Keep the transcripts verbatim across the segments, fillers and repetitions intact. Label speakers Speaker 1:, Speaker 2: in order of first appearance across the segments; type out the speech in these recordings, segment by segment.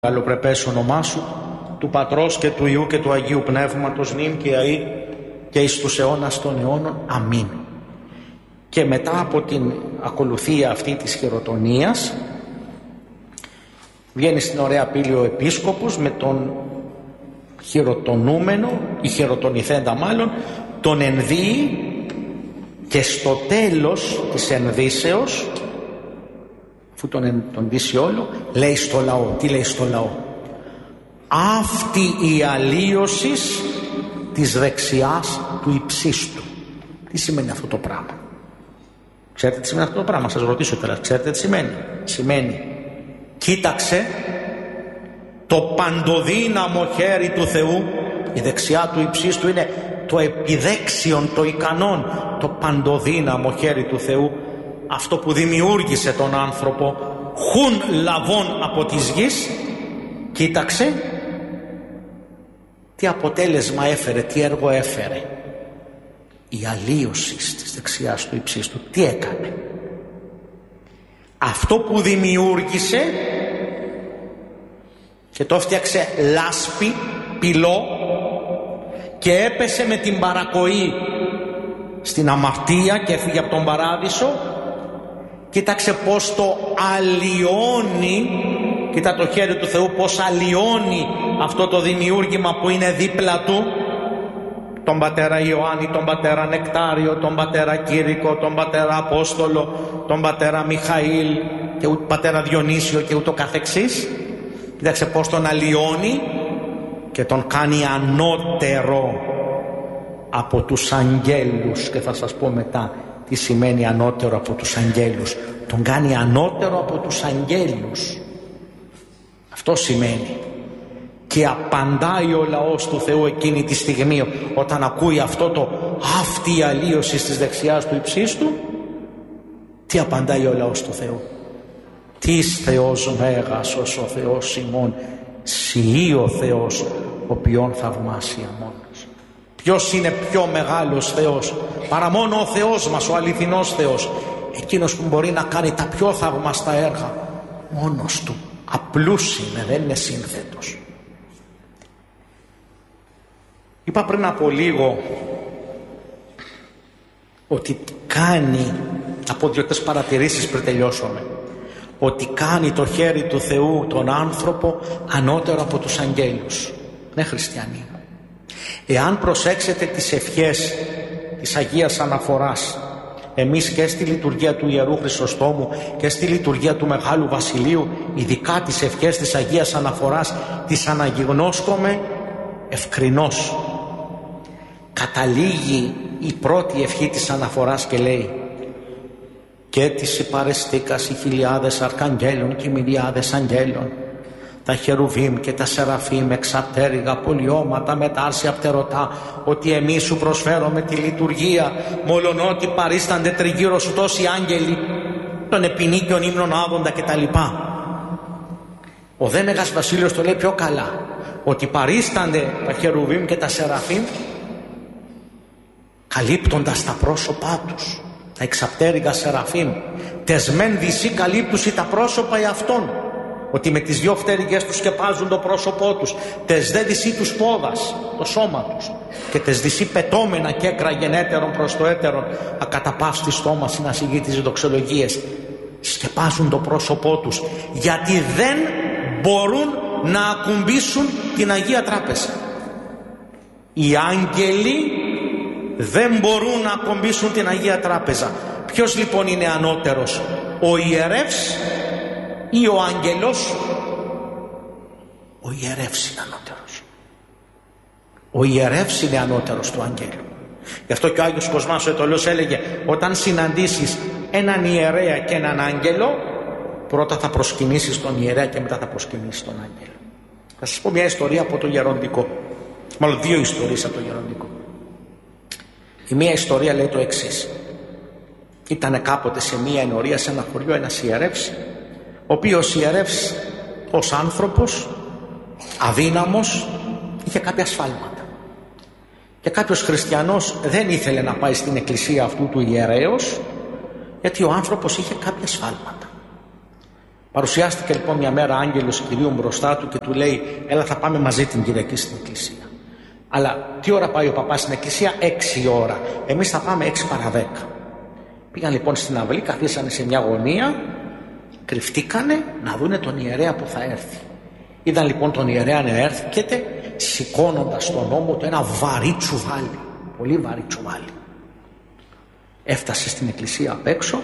Speaker 1: Καλοπρεπές όνομά σου, του Πατρός και του Υιού και του Αγίου Πνεύματος, νυν και αεί και εις τους αιώνας των αιώνων. Αμήν. Και μετά από την ακολουθία αυτή της χειροτονίας βγαίνει στην ωραία πύλη ο Επίσκοπος με τον χειροτονούμενο ή χειροτονηθέντα μάλλον τον ενδύει, και στο τέλος της ενδύσεως, αφού τον, τον δύσει όλο, λέει στο λαό. Τι λέει στο λαό? Αυτή η αλλίωση της δεξιάς του υψίστου. Τι σημαίνει αυτό το πράγμα? Ξέρετε τι σημαίνει αυτό το πράγμα? Σας ρωτήσω τώρα. Ξέρετε τι σημαίνει? Σημαίνει, κοίταξε το παντοδύναμο χέρι του Θεού. Η δεξιά του υψίστου είναι το επιδέξιον, το ικανόν, το παντοδύναμο χέρι του Θεού, αυτό που δημιούργησε τον άνθρωπο, χουν λαβών από της γης. Κοίταξε τι αποτέλεσμα έφερε, τι έργο έφερε. Η αλλίωση της δεξιάς του υψίστου τι έκανε? Αυτό που δημιούργησε και το έφτιαξε λάσπη, πυλό, και έπεσε με την παρακοή στην αμαρτία και έφυγε από τον παράδεισο. Κοίταξε πως το αλλοιώνει. Κοίτα το χέρι του Θεού πως αλλοιώνει αυτό το δημιούργημα που είναι δίπλα του, τον πατέρα Ιωάννη, τον πατέρα Νεκτάριο, τον πατέρα Κήρυκο, τον πατέρα Απόστολο, τον πατέρα Μιχαήλ και τον πατέρα Διονύσιο και ούτω καθεξής. Κοίταξε πως τον αλλοιώνει και τον κάνει ανώτερο από τους αγγέλους, και θα σας πω μετά τι σημαίνει ανώτερο από τους αγγέλους. Τον κάνει ανώτερο από τους αγγέλους. Αυτό σημαίνει. Και απαντάει ο λαός του Θεού εκείνη τη στιγμή, όταν ακούει αυτό το αυτή η αλλίωση της δεξιάς του υψίστου. Τι απαντάει ο λαός του Θεού? Τις Θεός μέγας ως ο Θεός ημών, σιή ο Θεός ο ποιον θαυμάσια μόνος. Ποιος είναι πιο μεγάλος Θεός παρά μόνο ο Θεός μας, ο αληθινός Θεός, εκείνος που μπορεί να κάνει τα πιο θαυμαστά έργα μόνος του? Απλούς είναι, δεν είναι σύνθετος. Είπα πριν από λίγο ότι κάνει, από δύο-τρεις παρατηρήσεις πριν τελειώσουμε, ότι κάνει το χέρι του Θεού τον άνθρωπο ανώτερο από τους αγγέλους. Ναι, χριστιανοί, εάν προσέξετε τις ευχές της Αγίας Αναφοράς, εμείς και στη λειτουργία του Ιερού Χρυσοστόμου και στη λειτουργία του Μεγάλου Βασιλείου, ειδικά τις ευχές της Αγίας Αναφοράς τις αναγιγνώσκουμε ευκρινώς. Καταλήγει η πρώτη ευχή της Αναφοράς και λέει: «Και της υπαρεστήκας οι χιλιάδες αρκαγγέλων και οι μυριάδες αγγέλων, τα χερουβίμ και τα σεραφείμ εξαπτέρυγα πολιώματα μετάρσια πτερωτά, ότι εμείς σου προσφέρουμε τη λειτουργία, μόλον ότι παρίστανται τριγύρω σου τόσοι άγγελοι, των επινίκιων ύμνων άδοντα κτλ». Ο δε Μέγας Βασίλειος το λέει πιο καλά, ότι παρίστανται τα χερουβίμ και τα σεραφείμ καλύπτοντας τα πρόσωπά τους, τα εξαπτέρυγα σεραφείμ, τεσμέν δυσί καλύπτουσι τα πρόσωπα εαυτών, ότι με τις δυο φτέρυγες τους σκεπάζουν το πρόσωπό τους, τες δε δυσί τους πόδας, το σώμα τους, και τες δυσί πετώμενα κέκρα γενέτερον προς το έτερον, ακαταπαύστη στόμα συνασυγεί τις δοξολογίες, σκεπάζουν το πρόσωπό τους, γιατί δεν μπορούν να ακουμπήσουν την Αγία Τράπεζα. Οι άγγελοι δεν μπορούν να ακουμπήσουν την Αγία Τράπεζα. Ποιος λοιπόν είναι ανώτερος, ο ιερεύς ή ο άγγελος? Ο ιερεύς είναι ανώτερος. Ο ιερεύς είναι ανώτερος του αγγέλου. Γι' αυτό και ο Άγιος Κοσμάς ο Αιτωλός έλεγε: όταν συναντήσεις έναν ιερέα και έναν άγγελο, πρώτα θα προσκυνήσεις τον ιερέα και μετά θα προσκυνήσεις τον άγγελο. Θα σας πω μια ιστορία από το γεροντικό. Μάλλον δύο ιστορίες από το γεροντικό. Η μία ιστορία λέει το εξής. Ήτανε κάποτε σε μία ενορία, σε ένα χωριό, ένας ιερεύς, ο οποίος ιερεύς ως άνθρωπος, αδύναμος, είχε κάποια σφάλματα. Και κάποιος χριστιανός δεν ήθελε να πάει στην εκκλησία αυτού του ιερέως, γιατί ο άνθρωπος είχε κάποια σφάλματα. Παρουσιάστηκε λοιπόν μια μέρα άγγελος Κυρίου μπροστά του και του λέει: έλα, θα πάμε μαζί την Κυριακή στην εκκλησία. Αλλά τι ώρα πάει ο παπάς στην εκκλησία? Έξι ώρα. Εμείς θα πάμε έξι παρά δέκα. Πήγαν λοιπόν στην αυλή, καθίσανε σε μια γωνία, κρυφτήκανε να δούνε τον ιερέα που θα έρθει. Είδαν λοιπόν τον ιερέα να έρχεται, σηκώνοντας στον ώμο του ένα βαρύ τσουβάλι, πολύ βαρύ τσουβάλι. Έφτασε στην εκκλησία απ' έξω,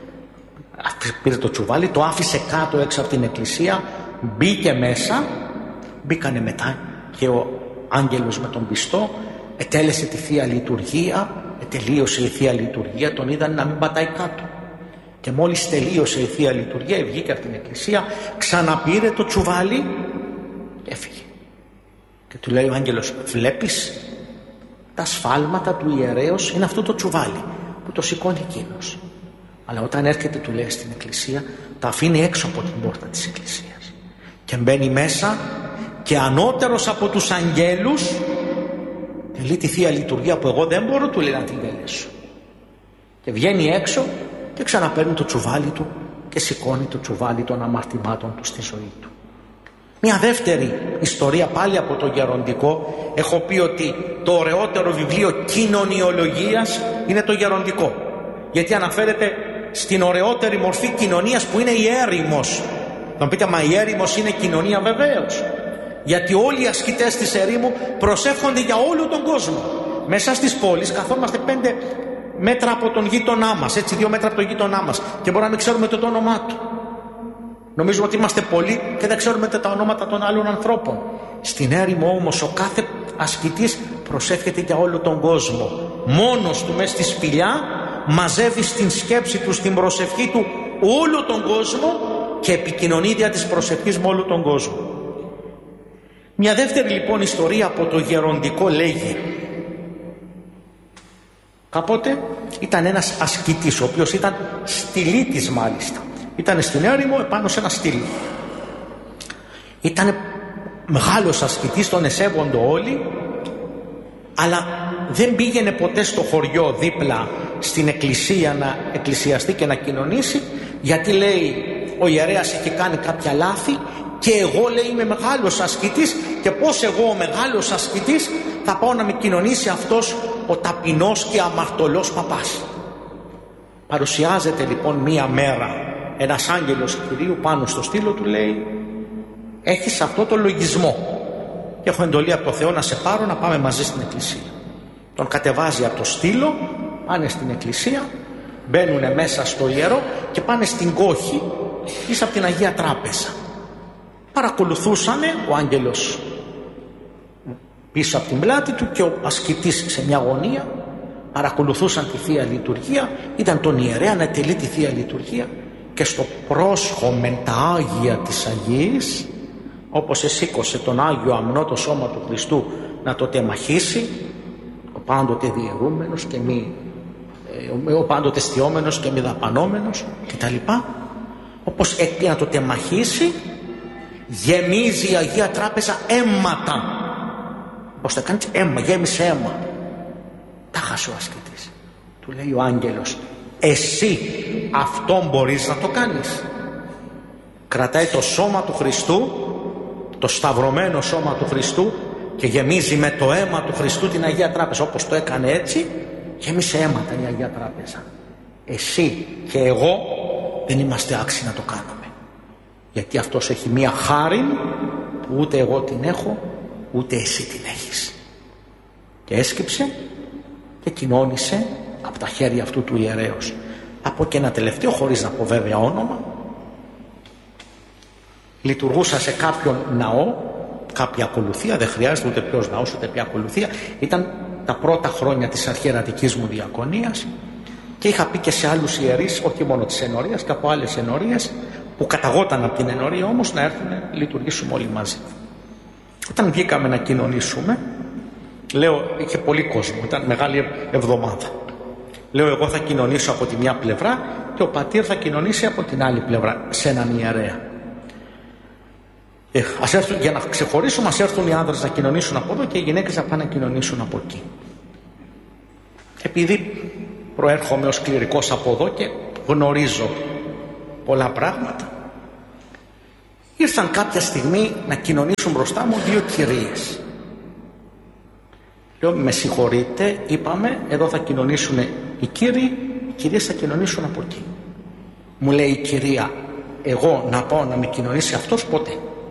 Speaker 1: πήρε το τσουβάλι, το άφησε κάτω έξω από την εκκλησία, μπήκε μέσα, μπήκανε μετά και ο άγγελος με τον πιστό, ετέλεσε τη Θεία Λειτουργία, τελείωσε η Θεία Λειτουργία, τον είδαν να μην πατάει κάτω. Και μόλις τελείωσε η Θεία Λειτουργία, βγήκε από την εκκλησία, ξαναπήρε το τσουβάλι και έφυγε. Και του λέει ο άγγελος: βλέπεις, τα σφάλματα του ιερέως είναι αυτό το τσουβάλι που το σηκώνει εκείνος. Αλλά όταν έρχεται, του λέει, στην εκκλησία, τα αφήνει έξω από την πόρτα της εκκλησίας και μπαίνει μέσα και ανώτερος από τους αγγέλους τελεί τη Θεία Λειτουργία που εγώ δεν μπορώ, του λέει, να την τελέσω. Και βγαίνει έξω και ξαναπαίρνει το τσουβάλι του και σηκώνει το τσουβάλι των αμαρτημάτων του στη ζωή του. Μια δεύτερη ιστορία πάλι από το γεροντικό. Έχω πει ότι το ωραιότερο βιβλίο κοινωνιολογίας είναι το γεροντικό, γιατί αναφέρεται στην ωραιότερη μορφή κοινωνίας που είναι η έρημος. Θα μου πείτε, μα η έρημος είναι κοινωνία? Βεβαίως, γιατί όλοι οι ασκητές της ερήμου προσεύχονται για όλο τον κόσμο. Μέσα στις πόλεις καθόμαστε πέντε μέτρα από τον γείτονά μας, έτσι, δύο μέτρα από τον γείτονά μας, και μπορούμε να μην ξέρουμε το, το όνομά του. Νομίζουμε ότι είμαστε πολλοί και δεν ξέρουμε τα ονόματα των άλλων ανθρώπων. Στην έρημο όμως ο κάθε ασκητής προσεύχεται για όλο τον κόσμο. Μόνος του μέσα στη σπηλιά μαζεύει στην σκέψη του, στην προσευχή του όλο τον κόσμο και επικοινωνεί δια της προσευχής με όλο τον κόσμο. Μια δεύτερη λοιπόν ιστορία από το γεροντικό λέγει: κάποτε ήταν ένας ασκητής, ο οποίος ήταν στυλίτης μάλιστα. Ήταν στην έρημο επάνω σε ένα στήλο. Ήταν μεγάλος ασκητής, τον εσέβονται όλοι, αλλά δεν πήγαινε ποτέ στο χωριό δίπλα στην εκκλησία να εκκλησιαστεί και να κοινωνήσει, γιατί λέει ο ιερέας έχει κάνει κάποια λάθη και εγώ, λέει, είμαι μεγάλος ασκητής, και πώς εγώ ο μεγάλος ασκητής θα πάω να με κοινωνήσει αυτός ο ταπεινός και αμαρτωλός παπάς. Παρουσιάζεται λοιπόν μία μέρα ένας άγγελος Κυρίου πάνω στο στήλο, του λέει: έχεις αυτό το λογισμό και έχω εντολή από το Θεό να σε πάρω να πάμε μαζί στην εκκλησία. Τον κατεβάζει από το στήλο, πάνε στην εκκλησία, μπαίνουν μέσα στο ιερό και πάνε στην κόχη πίσω από την Αγία Τράπεζα. Παρακολουθούσανε ο άγγελος πίσω από την πλάτη του και ο ασκητής σε μια γωνία, παρακολουθούσαν τη Θεία Λειτουργία, ήταν τον ιερέα να τελεί τη Θεία Λειτουργία, και στο πρόσχο με τα Άγια της Αγίας, όπως εσήκωσε τον Άγιο Αμνό το σώμα του Χριστού να το τεμαχίσει, ο πάντοτε διαιρούμενος και μη, ο πάντοτε στιόμενος και μη δαπανόμενος κτλ. Όπως έπρεπε να το τεμαχίσει, γεμίζει η Αγία Τράπεζα αίματα. Πώς θα κάνεις? Αίμα, γέμισε αίμα. Τα χάσε ο ασκητής. Του λέει ο άγγελος: εσύ αυτόν μπορείς να το κάνεις? Κρατάει το σώμα του Χριστού, το σταυρωμένο σώμα του Χριστού, και γεμίζει με το αίμα του Χριστού την Αγία Τράπεζα. Όπως το έκανε έτσι, γέμισε αίματα η Αγία Τράπεζα. Εσύ και εγώ δεν είμαστε άξιοι να το κάνουμε, γιατί αυτός έχει μία χάρη που ούτε εγώ την έχω, ούτε εσύ την έχεις. Και έσκυψε και κοινώνησε από τα χέρια αυτού του ιερέως. Από και ένα τελευταίο, χωρίς να πω βέβαια όνομα, λειτουργούσα σε κάποιον ναό, κάποια ακολουθία, δεν χρειάζεται ούτε ποιος ναός ούτε ποια ακολουθία, ήταν τα πρώτα χρόνια της αρχιερατικής μου διακονίας, και είχα πει και σε άλλους ιερείς, όχι μόνο της ενορίας και από άλλες ενορίες που καταγόταν από την ενορία όμως, να έρθουν να λειτουργήσουμε όλοι μαζί. Όταν βγήκαμε να κοινωνήσουμε, λέω, είχε πολύ κόσμο, ήταν μεγάλη εβδομάδα. Λέω, εγώ θα κοινωνήσω από τη μια πλευρά και ο πατήρ θα κοινωνήσει από την άλλη πλευρά, σε έναν ιερέα. Ε, ας έρθουν, για να ξεχωρίσουμε, ας έρθουν οι άνδρες να κοινωνήσουν από εδώ και οι γυναίκες να πάνε να κοινωνήσουν από εκεί. Επειδή προέρχομαι ως κληρικός από εδώ και γνωρίζω πολλά πράγματα, ήρθαν κάποια στιγμή να κοινωνήσουν μπροστά μου δύο κυρίες. Λέω, με συγχωρείτε, είπαμε, εδώ θα κοινωνήσουν οι κύριοι, οι κυρίες θα κοινωνήσουν από εκεί. Μου λέει η κυρία, εγώ να πάω να με κοινωνήσει αυτός, ποτέ.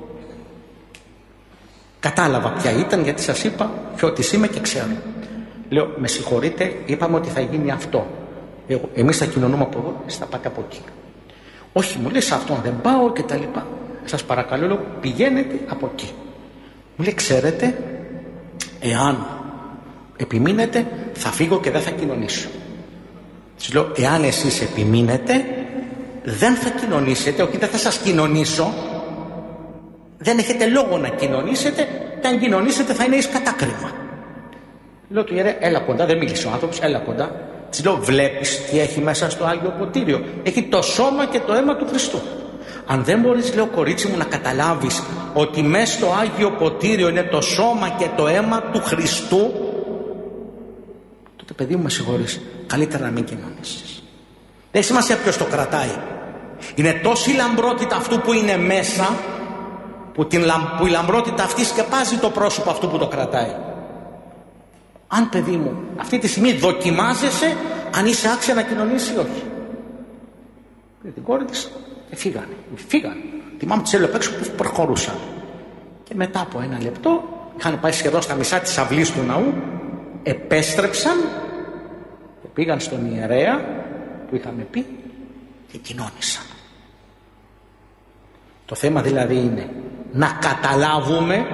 Speaker 1: Κατάλαβα ποια ήταν, γιατί σας είπα ποιο της είμαι και ξέρω. Λέω, με συγχωρείτε, είπαμε ότι θα γίνει αυτό. Εγώ, εμείς θα κοινωνούμε από εδώ, εσείς θα πάτε από εκεί. Όχι, μου λέει, σε αυτόν δεν πάω και τα λοιπά. Σας παρακαλώ, λέω, πηγαίνετε από εκεί. Μου λέει, ξέρετε, εάν επιμείνετε θα φύγω και δεν θα κοινωνήσω. Της λέω, εάν εσείς επιμείνετε δεν θα κοινωνήσετε, όχι δεν θα σας κοινωνήσω, δεν έχετε λόγο να κοινωνήσετε, και αν κοινωνήσετε θα είναι εις κατάκριμα. Λέω του ιερέα, έλα κοντά, δεν μίλησε ο άνθρωπος, έλα κοντά. Της λέω, βλέπεις τι έχει μέσα στο Άγιο Ποτήριο? Έχει το σώμα και το αίμα του Χριστού. Αν δεν μπορείς, λέω, κορίτσι μου, να καταλάβεις ότι μέσα στο Άγιο Ποτήριο είναι το σώμα και το αίμα του Χριστού, τότε, παιδί μου, με συγχωρείς, καλύτερα να μην κοινωνήσεις. Δεν έχει σημασία ποιος το κρατάει. Είναι τόση λαμπρότητα αυτού που είναι μέσα, που, την, που η λαμπρότητα αυτή σκεπάζει το πρόσωπο αυτού που το κρατάει. Αν, παιδί μου, αυτή τη στιγμή δοκιμάζεσαι αν είσαι άξια να κοινωνήσει ή όχι. Και την κόρη της και φύγανε. Φύγανε. Τη μάμα της έλεγε απ' έξω που προχωρούσαν. Και μετά από ένα λεπτό, είχαν πάει σχεδόν στα μισά της αυλής του ναού, επέστρεψαν και πήγαν στον ιερέα που είχαμε πει και κοινώνησαν. Το θέμα δηλαδή είναι να καταλάβουμε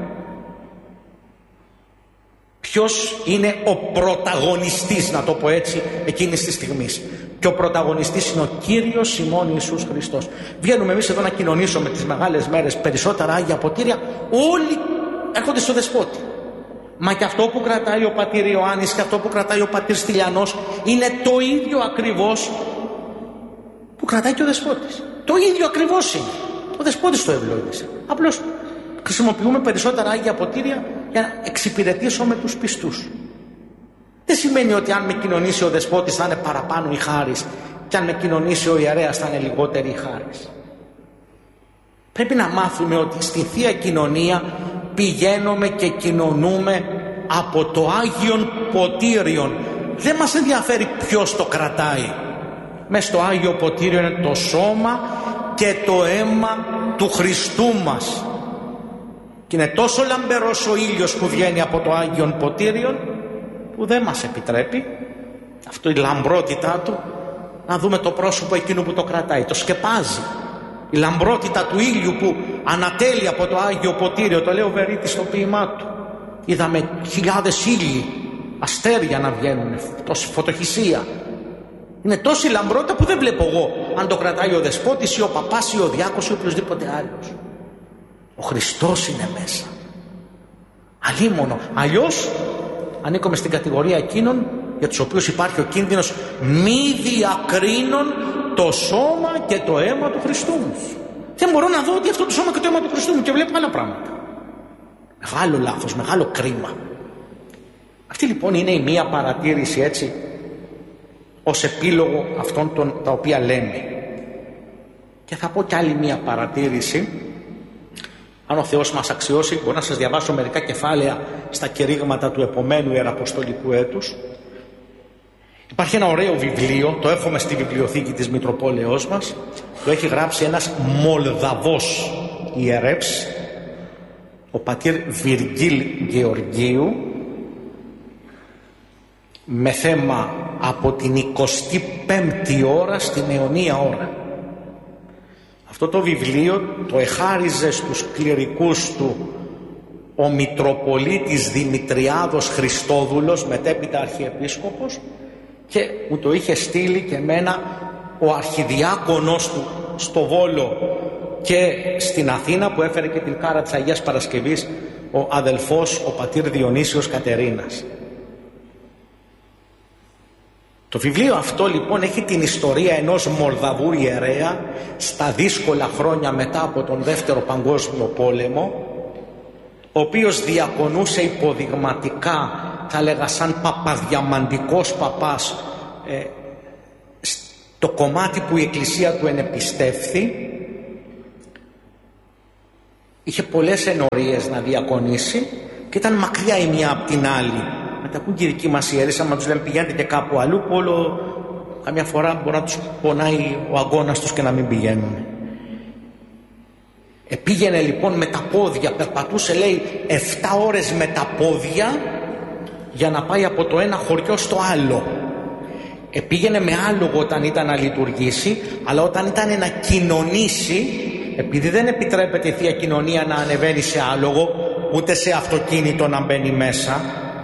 Speaker 1: ποιος είναι ο πρωταγωνιστής, να το πω έτσι, εκείνης της στιγμής. Και ο πρωταγωνιστής είναι ο Κύριος ημών Ιησούς Χριστός. Βγαίνουμε εμείς εδώ να κοινωνήσουμε τις μεγάλες μέρες, περισσότερα Άγια Ποτήρια, όλοι έρχονται στο Δεσπότη. Μα και αυτό που κρατάει ο πατήρ Ιωάννης και αυτό που κρατάει ο πατήρ Στυλιανός είναι το ίδιο ακριβώς που κρατάει και ο Δεσπότης. Το ίδιο ακριβώς είναι. Ο Δεσπότης το ευλόγησε. Απλώς χρησιμοποιούμε περισσότερα Άγια Ποτήρια για να εξυπηρετήσουμε τους πιστούς. Δεν σημαίνει ότι αν με κοινωνήσει ο Δεσπότης θα είναι παραπάνω η χάρις και αν με κοινωνήσει ο ιερέας θα είναι λιγότερη η χάρις. Πρέπει να μάθουμε ότι στη Θεία Κοινωνία πηγαίνουμε και κοινωνούμε από το Άγιον Ποτήριον. Δεν μας ενδιαφέρει ποιος το κρατάει. Μες στο Άγιο Ποτήριο είναι το σώμα και το αίμα του Χριστού μας. Και είναι τόσο λαμπερός ο ήλιος που βγαίνει από το Άγιον Ποτήριον που δεν μας επιτρέπει, αυτό η λαμπρότητά του, να δούμε το πρόσωπο εκείνου που το κρατάει. Το σκεπάζει. Η λαμπρότητα του ήλιου που ανατέλει από το Άγιο Ποτήριο, το λέει ο Βερίτης στο ποίημά του. Είδαμε χιλιάδες ήλιοι, αστέρια να βγαίνουν, τόση φωτοχυσία. Είναι τόση λαμπρότητα που δεν βλέπω εγώ αν το κρατάει ο Δεσπότης ή ο παπάς ή ο διάκος ή οποιοδήποτε άλλος. Ο Χριστός είναι μέσα. Αλίμονο. Αλλιώς ανήκουμε στην κατηγορία εκείνων για τους οποίους υπάρχει ο κίνδυνος μη διακρίνων το σώμα και το αίμα του Χριστού μου. Δεν μπορώ να δω ότι αυτό το σώμα και το αίμα του Χριστού μου και βλέπω άλλα πράγματα. Μεγάλο λάθος, μεγάλο κρίμα. Αυτή λοιπόν είναι η μία παρατήρηση, έτσι, ως επίλογο αυτών των, τα οποία λέμε. Και θα πω κι άλλη μία παρατήρηση. Αν ο Θεός μας αξιώσει, μπορώ να σας διαβάσω μερικά κεφάλαια στα κηρύγματα του επομένου Ιεραποστολικού έτους. Υπάρχει ένα ωραίο βιβλίο, το έχουμε στη βιβλιοθήκη της Μητροπόλεως μας. Το έχει γράψει ένας Μολδαβός ιερεύς, ο πατήρ Βιργίλ Γεωργίου, με θέμα από την εικοστή πέμπτη ώρα στην αιωνία ώρα. Αυτό το βιβλίο το εχάριζε στους κληρικούς του ο Μητροπολίτης Δημητριάδος Χριστόδουλος, μετέπειτα Αρχιεπίσκοπος, και μου το είχε στείλει και εμένα ο Αρχιδιάκονος του στο Βόλο και στην Αθήνα, που έφερε και την κάρα της Αγίας Παρασκευής, ο αδελφός ο πατήρ Διονύσιος Κατερίνας. Το βιβλίο αυτό λοιπόν έχει την ιστορία ενός Μολδαβού ιερέα στα δύσκολα χρόνια μετά από τον Δεύτερο Παγκόσμιο Πόλεμο, ο οποίος διακονούσε υποδειγματικά, θα λέγα σαν παπαδιαμαντικός παπάς, ε, το κομμάτι που η Εκκλησία του ενεπιστεύθη, Είχε πολλές ενορίες να διακονήσει και ήταν μακριά η μία από την άλλη. Μετακούν και οι δικοί μας ιερείς, άμα τους λέμε πηγαίνετε και κάπου αλλού, που όλο καμιά φορά μπορεί να τους πονάει ο αγώνας τους και να μην πηγαίνουν. Επήγαινε λοιπόν με τα πόδια, περπατούσε λέει εφτά ώρες με τα πόδια για να πάει από το ένα χωριό στο άλλο. Επήγαινε με άλογο όταν ήταν να λειτουργήσει, αλλά όταν ήταν να κοινωνήσει, επειδή δεν επιτρέπεται η Θεία Κοινωνία να ανεβαίνει σε άλογο, ούτε σε αυτοκίνητο να μπαίνει μέσα,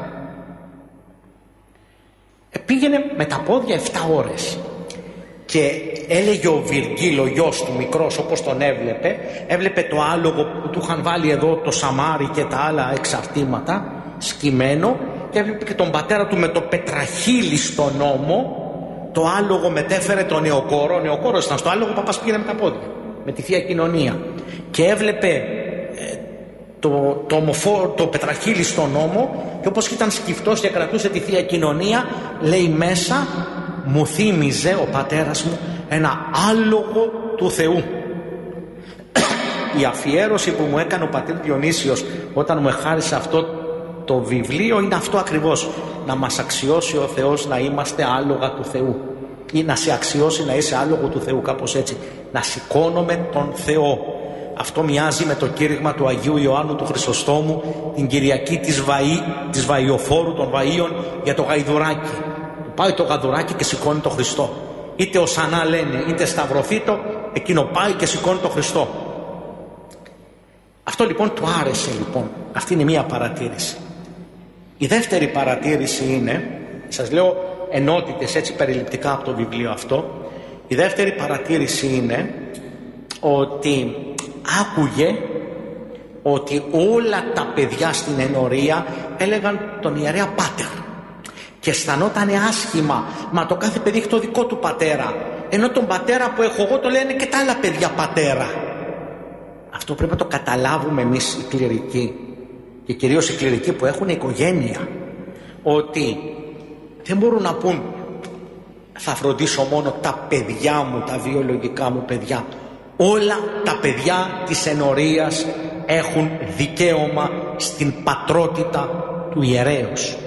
Speaker 1: πήγαινε με τα πόδια εφτά ώρες. Και έλεγε ο Βιργίλ, ο γιος του μικρός, όπως τον έβλεπε, έβλεπε το άλογο που του είχαν βάλει εδώ το σαμάρι και τα άλλα εξαρτήματα σκυμμένο, και έβλεπε και τον πατέρα του με το πετραχύλι στον ώμο. Το άλογο μετέφερε τον νεοκόρο, ο νεοκόρος ήταν στο άλογο, ο παπάς πήγαινε με τα πόδια, με τη Θεία Κοινωνία, και έβλεπε ε, το, το, ομοφό, το πετραχύλι στον ώμο, και όπως ήταν σκυφτός και κρατούσε τη Θεία Κοινωνία, λέει μέσα, μου θύμιζε ο πατέρας μου ένα άλογο του Θεού. Η αφιέρωση που μου έκανε ο πατήρ Διονύσιος όταν μου εχάρισε αυτό το βιβλίο είναι αυτό ακριβώς, να μας αξιώσει ο Θεός να είμαστε άλογα του Θεού, ή να σε αξιώσει να είσαι άλογο του Θεού, κάπως έτσι, να σηκώνομαι τον Θεό. Αυτό μοιάζει με το κήρυγμα του Αγίου Ιωάννου του Χρυσοστόμου την Κυριακή της, Βαΐ, της Βαϊοφόρου των Βαΐων για το γαϊδουράκι. Πάει το γαϊδουράκι και σηκώνει το Χριστό. Είτε οσανά λένε, είτε σταυρωθεί το, εκείνο πάει και σηκώνει το Χριστό. Αυτό λοιπόν του άρεσε λοιπόν. Αυτή είναι μία παρατήρηση. Η δεύτερη παρατήρηση είναι, σας λέω ενότητες έτσι περιληπτικά από το βιβλίο αυτό, η δεύτερη παρατήρηση είναι ότι άκουγε ότι όλα τα παιδιά στην ενορία έλεγαν τον ιερέα πάτερ και αισθανόταν άσχημα. Μα το κάθε παιδί έχει το δικό του πατέρα, ενώ τον πατέρα που έχω εγώ το λένε και τα άλλα παιδιά πατέρα. Αυτό πρέπει να το καταλάβουμε εμείς οι κληρικοί, και κυρίως οι κληρικοί που έχουν οικογένεια, ότι δεν μπορούν να πούν θα φροντίσω μόνο τα παιδιά μου, τα βιολογικά μου παιδιά. Όλα τα παιδιά της ενορίας έχουν δικαίωμα στην πατρότητα του ιερέως.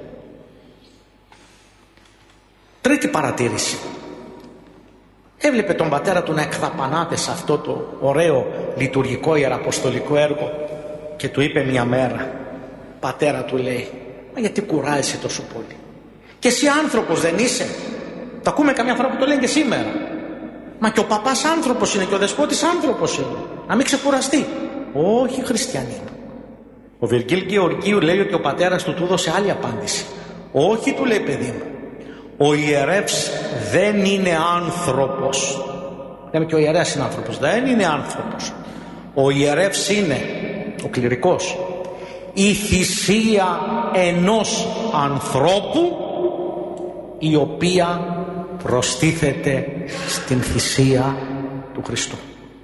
Speaker 1: Τρίτη παρατήρηση. Έβλεπε τον πατέρα του να εκδαπανάται σε αυτό το ωραίο λειτουργικό ιεραποστολικό έργο και του είπε μια μέρα, πατέρα του λέει, μα γιατί κουράζεσαι τόσο πολύ, και εσύ άνθρωπος δεν είσαι? Το ακούμε καμιά φορά που το λένε και σήμερα. Μα και ο παπάς άνθρωπος είναι και ο δεσπότης άνθρωπος είναι, να μην ξεκουραστεί. Όχι χριστιανοί. Ο Βιργίλ Γεωργίου λέει ότι ο πατέρας του του έδωσε άλλη απάντηση. Όχι, του λέει, παιδί μου, ο ιερεύς δεν είναι άνθρωπος. Λέμε και ο ιερέας είναι άνθρωπος. Δεν είναι άνθρωπος. Ο ιερεύς είναι, ο κληρικός, η θυσία ενός ανθρώπου, η οποία προστίθεται στην θυσία του Χριστού.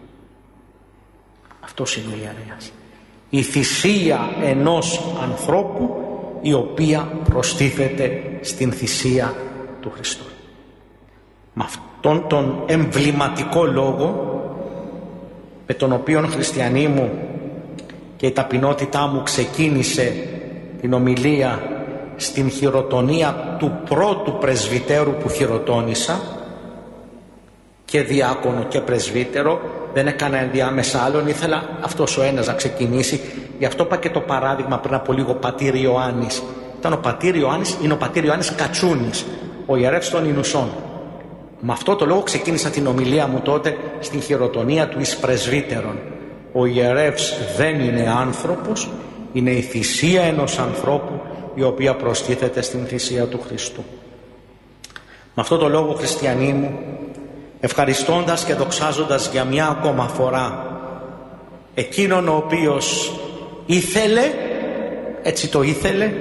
Speaker 1: Αυτός είναι ο ιερέας. Η θυσία ενός ανθρώπου, η οποία προστίθεται στην θυσία του Χριστού. Με αυτόν τον εμβληματικό λόγο, με τον οποίο χριστιανοί μου και η ταπεινότητά μου ξεκίνησε την ομιλία στην χειροτονία του πρώτου πρεσβυτέρου που χειροτώνησα, και διάκονο και πρεσβύτερο, δεν έκανα ενδιάμεσα άλλον, ήθελα αυτός ο ένας να ξεκινήσει. Γι' αυτό είπα και το παράδειγμα πριν από λίγο, πατήρ Ιωάννης. Ήταν ο πατήρ Ιωάννης, είναι ο πατήρ Ιωάννης Κατσούνης, ο ιερεύς των Ινουσών. Με αυτό το λόγο ξεκίνησα την ομιλία μου τότε στην χειροτονία του εις πρεσβύτερων. Ο ιερεύς δεν είναι άνθρωπος, είναι η θυσία ενός ανθρώπου, η οποία προστίθεται στην θυσία του Χριστού. Με αυτό το λόγο, χριστιανοί μου, ευχαριστώντας και δοξάζοντας για μια ακόμα φορά εκείνον ο οποίος ήθελε, έτσι το ήθελε,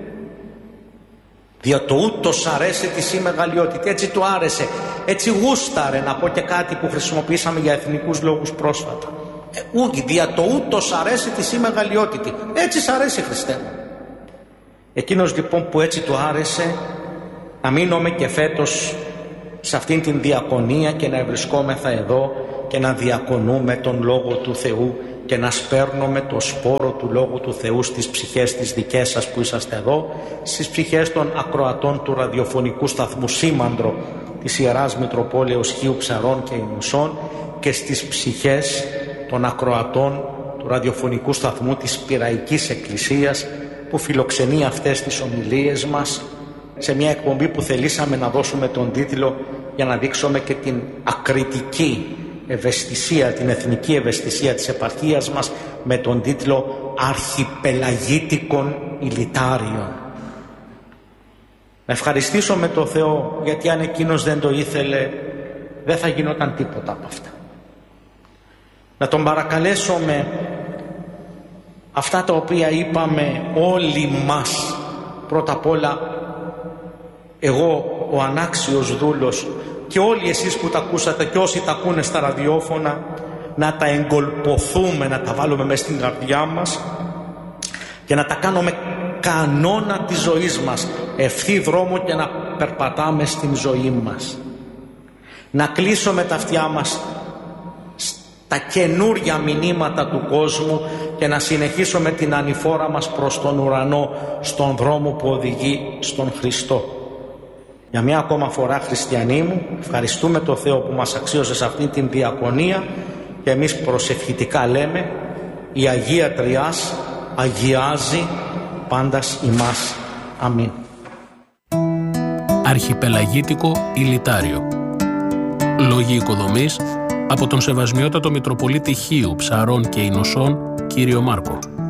Speaker 1: δια το ούτως αρέσει της η μεγαλειότητα, έτσι του άρεσε, έτσι γούσταρε, να πω και κάτι που χρησιμοποιήσαμε για εθνικούς λόγους πρόσφατα, ε, ούγι, δια το ούτως αρέσει της η μεγαλειότητα, έτσι σ' αρέσει, Χριστέ μου. Εκείνος λοιπόν που έτσι του άρεσε να μείνουμε και φέτος σε αυτήν την διακονία και να βρισκόμεθα εδώ και να διακονούμε τον Λόγο του Θεού και να σπέρνουμε το σπόρο του Λόγου του Θεού στις ψυχές τις δικές σας που είσαστε εδώ, στις ψυχές των ακροατών του ραδιοφωνικού σταθμού Σήμαντρο της Ιεράς Μητροπόλεως Χίου Ψαρών και Ινουσών και στις ψυχές των ακροατών του ραδιοφωνικού σταθμού της Πειραϊκής Εκκλησίας που φιλοξενεί αυτές τις ομιλίες μας σε μια εκπομπή που θελήσαμε να δώσουμε τον τίτλο για να δείξουμε και την ακριτική ευαισθησία, την εθνική ευαισθησία της επαρχίας μας με τον τίτλο «Αρχιπελαγίτικων Ηλιτάριων». Να ευχαριστήσω με τον Θεό, γιατί αν εκείνος δεν το ήθελε δεν θα γινόταν τίποτα από αυτά. Να τον παρακαλέσω με αυτά τα οποία είπαμε όλοι μας, πρώτα απ' όλα εγώ ο ανάξιος δούλος και όλοι εσείς που τα ακούσατε και όσοι τα ακούνε στα ραδιόφωνα, να τα εγκολποθούμε, να τα βάλουμε μέσα στην καρδιά μας και να τα κάνουμε κανόνα της ζωής μας, ευθύ δρόμο και να περπατάμε στην ζωή μας. Να κλείσουμε τα αυτιά μας στα καινούρια μηνύματα του κόσμου και να συνεχίσουμε την ανηφόρα μας προς τον ουρανό, στον δρόμο που οδηγεί στον Χριστό. Για μια ακόμα φορά, χριστιανοί μου, ευχαριστούμε το Θεό που μας αξίωσε σε αυτήν την διακονία και εμείς προσευχητικά λέμε η Αγία Τριάς αγιάζει πάντας ημάς. Αμήν.
Speaker 2: Αρχιπελαγίτικο Ηλιτάριο. Λόγοι οικοδομής από τον Σεβασμιότατο Μητροπολίτη Χίου Ψαρών και Ινωσών, κύριο Μάρκο.